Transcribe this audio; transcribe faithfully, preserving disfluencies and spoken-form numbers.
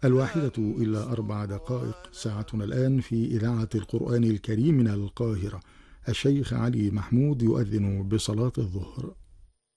الواحدة إلا أربع دقائق، ساعتنا الآن في إذاعة القرآن الكريم من القاهرة. الشيخ علي محمود يؤذن بصلاة الظهر.